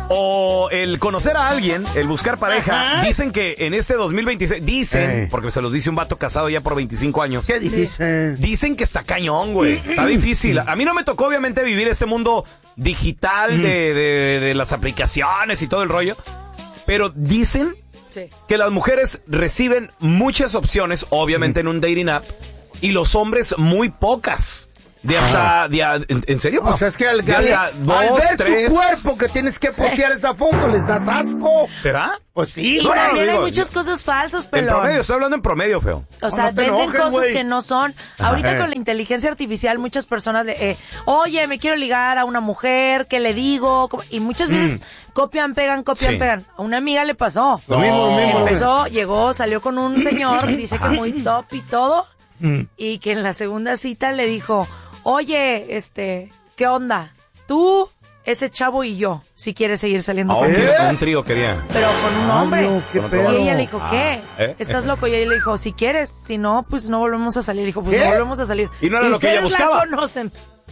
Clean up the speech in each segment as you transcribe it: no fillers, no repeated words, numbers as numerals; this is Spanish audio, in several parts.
o el conocer a alguien, el buscar pareja. Dicen que en este 2026, porque se los dice un vato casado ya por 25 años. ¿Qué dicen? Dicen que está cañón, güey. Está difícil. A mí no me tocó, obviamente, vivir este mundo digital de las aplicaciones y todo el rollo. Pero dicen que las mujeres reciben muchas opciones, obviamente en un dating app, y los hombres muy pocas. De hasta, ¿en serio? O sea, es que al ver tu cuerpo que tienes que postear esa foto, les das asco. ¿Será? Pues sí. Y también hay muchas cosas falsas, pero... En promedio, estoy hablando en promedio, feo. O sea, venden cosas que no son. Ahorita con la inteligencia artificial, muchas personas oye, me quiero ligar a una mujer, ¿qué le digo? Y muchas veces copian, pegan. A una amiga le pasó. Lo mismo. Empezó, llegó, salió con un señor, dice que muy top y todo, y que en la segunda cita le dijo... Oye, ¿qué onda? Tú, ese chavo y yo, si quieres seguir saliendo conmigo. Un trío quería. Pero con un hombre. No, qué pedo. Y ella le dijo, ¿qué? ¿Estás loco? Y ella le dijo, si quieres, si no, pues no volvemos a salir. Dijo, pues no volvemos a salir. Y no era lo que ella buscaba. La conocen.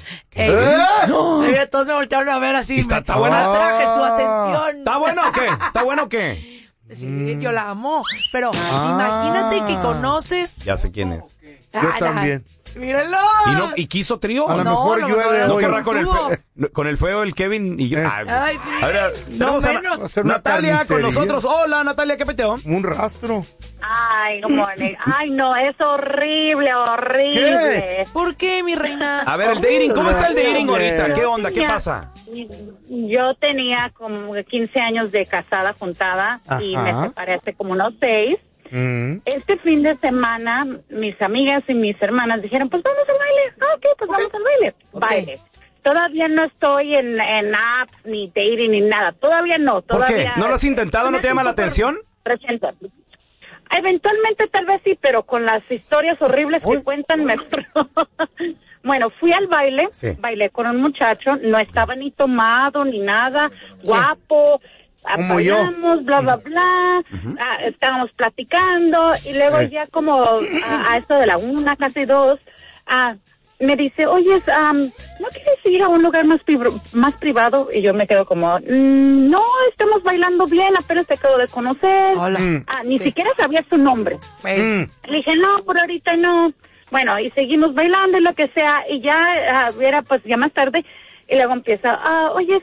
Todos me voltearon a ver así. Está buena. Atraje su atención. ¿Está bueno o qué? ¿Está bueno o qué? Sí, yo la amo. Pero imagínate que conoces. Ya sé quién es. Yo también. ¡Míralo! ¿Y quiso trío? A lo mejor llueve. No querrá con el feo, el Kevin y yo. Ay, sí. A ver, No tenemos menos. a Natalia con nosotros. Hola, Natalia, ¿qué peteo? Un rastro. Ay, ay, no, es horrible. ¿Qué? ¿Por qué, mi reina? A ver, el dating, ¿cómo está el dating ahorita? ¿Qué onda? ¿Qué pasa? Yo tenía como 15 años de casada juntada y me separé hace como unos 6. Este fin de semana, mis amigas y mis hermanas dijeron, pues vamos al baile. Ok, pues vamos al baile. Baile. Todavía no estoy en apps, ni dating, ni nada. Todavía no. ¿Por qué? ¿No lo has intentado? ¿No te llama la atención? Reciente. Eventualmente tal vez sí, pero con las historias horribles que cuentan mejor. Bueno, fui al baile, bailé con un muchacho, no estaba ni tomado ni nada, guapo. Bailamos, bla, bla, bla, estábamos platicando y luego ya como a esto de la 1, casi 2, me dice, oye, ¿no quieres ir a un lugar más privado? Y yo me quedo como, no, estamos bailando bien, apenas te acabo de conocer. Hola. Ni siquiera sabía su nombre. Le dije, no, por ahorita no. Bueno, y seguimos bailando y lo que sea, y ya era pues ya más tarde, y luego empieza, oye,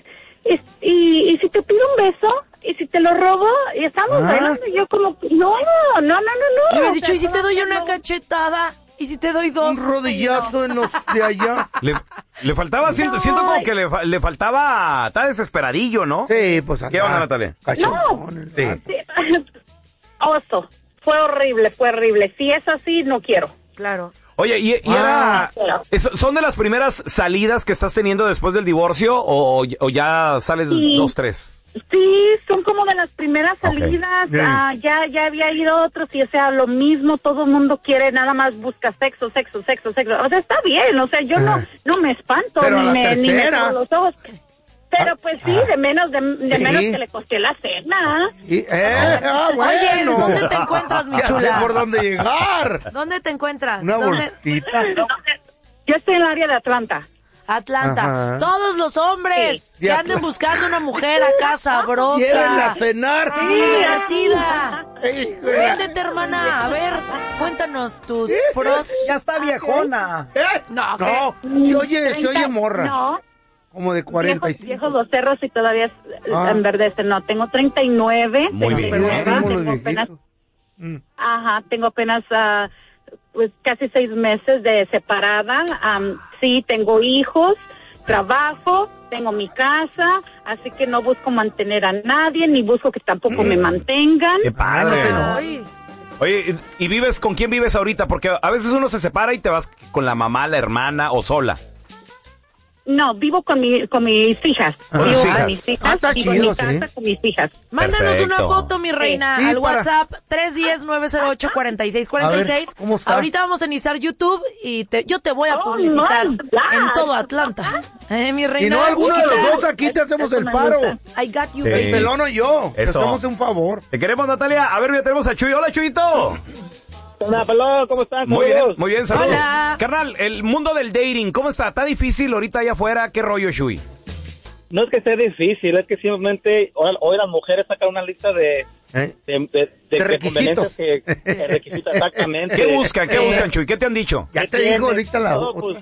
y si te pido un beso, y si te lo robo, y estamos bailando, y yo como, no. Le habías dicho, ¿y si te doy una cachetada? ¿Y si te doy 2? Un rodillazo en los de allá. Le faltaba, siento como que le faltaba, está desesperadillo, ¿no? Sí, pues ¿Qué onda, Natalia? Cachondón, sí. Oso, fue horrible. Si es así, no quiero. Claro. Oye, ¿y son de las primeras salidas que estás teniendo después del divorcio o ya sales 2, 3? Sí, son como de las primeras salidas. Ya había ido otros y o sea, lo mismo, todo el mundo quiere, nada más busca sexo. O sea, está bien, o sea, yo no me espanto, pero ni me tercera. los ojos. Pero pues sí, de menos que le costé la cena. Bueno. Oye, ¿dónde te encuentras, mi Ya sé chula? por dónde llegar. ¿Dónde te encuentras? Una bolsita. Yo estoy en el área de Atlanta. Atlanta. Todos los hombres que anden buscando una mujer acá sabrosa. Llévenla a cenar. Divertida. Véndete, hermana. A ver, cuéntanos tus pros. Ya está viejona. No, se oye morra. No. Como de 45. Viejos los cerros y todavía enverdecen. No, tengo 39. Muy bien. Tengo apenas pues casi 6 meses de separada. Sí, tengo hijos, trabajo, tengo mi casa, así que no busco mantener a nadie, ni busco que tampoco me mantengan. ¡Qué padre! Ay. Oye, ¿y vives con quién vives ahorita? Porque a veces uno se separa y te vas con la mamá, la hermana o sola. No, vivo con mis hijas. Vivo con mis hijas. Está Vivo chido, en mi casa con mis hijas. Mándanos una Perfecto. foto, mi reina, Sí, al para- WhatsApp 310-908-4646. A ver, ¿cómo está? Ahorita vamos a iniciar YouTube y yo te voy a publicitar my God. en todo Atlanta. Mi reina. Y no alguno de los chiquita. dos aquí te hacemos el paro. I got you, Sí. baby. El pelón o yo. Te Eso. hacemos un favor. Te queremos, Natalia. A ver, ya tenemos a Chuy. Hola, Chuyito. Hola, pelón, ¿cómo estás? Muy bien, saludos. Hola. Carnal, el mundo del dating, ¿cómo está? ¿Está difícil ahorita allá afuera? ¿Qué rollo, Chuy? No es que sea difícil, es que simplemente hoy las mujeres sacan una lista de requisitos. Que requisitos exactamente. ¿Qué buscan, Chuy? ¿Qué te han dicho? Ya te digo ahorita la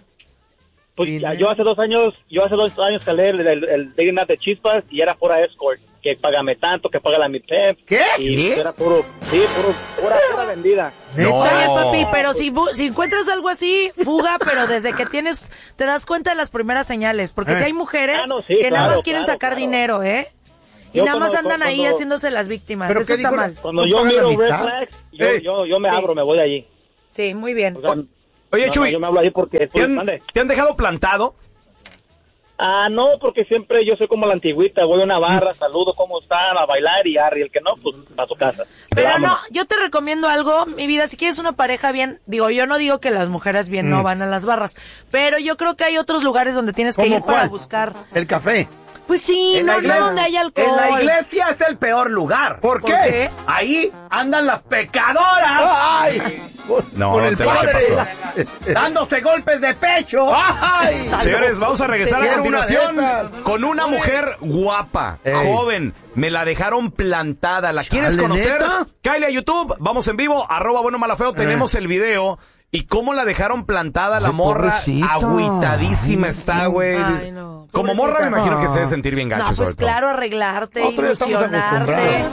yo hace 2 años calé el Digna de Chispas y era pura escort, que págame tanto, que paga la mitad. ¿Qué? Y era pura vendida. No. Oye, papi, pero si encuentras algo así, fuga, pero desde que te das cuenta de las primeras señales, porque si hay mujeres que nada más quieren sacar dinero, y nada más andan ahí haciéndose las víctimas. Eso está mal. Cuando yo miro red flags, yo me abro, me voy de allí. Sí, muy bien. O sea, oye, Chuy, yo me hablo ahí porque... ¿te han dejado plantado? No, porque siempre yo soy como la antigüita, voy a una barra, saludo, ¿cómo están? A bailar y el que no, pues a su casa. Pero no, yo te recomiendo algo, mi vida, si quieres una pareja bien, yo no digo que las mujeres bien no van a las barras, pero yo creo que hay otros lugares donde tienes que ir para buscar. El café. Pues sí, no donde hay alcohol. En la iglesia es el peor lugar. ¿Por qué? Ahí andan las pecadoras. ¡Ay! No, Con no el te va, ¿qué padre. pasó? Dándose golpes de pecho. ¡Ay! Señores, vamos a regresar a Quiero continuación una de esas. con una mujer guapa, joven. Me la dejaron plantada. ¿La quieres conocer? ¿neta? Cáele a YouTube. Vamos en vivo. @buenomalafeo. Tenemos el video. ¿Y cómo la dejaron plantada la morra? pobrecita. Agüitadísima está, güey. Ay, no, Como pobrecita. morra me imagino que se debe sentir bien gacho. No, pues sobre todo. claro, arreglarte, No, pero ya estamos ilusionarte. acostumbrados.